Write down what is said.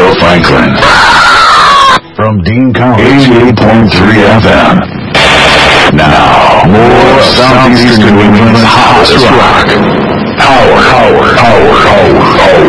Franklin. From Dean County, 88.3 FM. Now, more of Southeastern New England's hottest rock. Power.